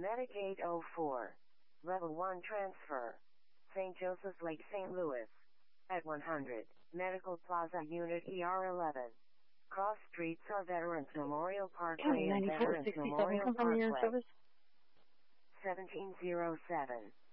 Medic 804. Level 1 transfer. St. Joseph's Lake, St. Louis. At 100. Medical Plaza Unit ER11. Cross streets are Veterans Memorial Parkway and Veterans Memorial Parkway. 1707.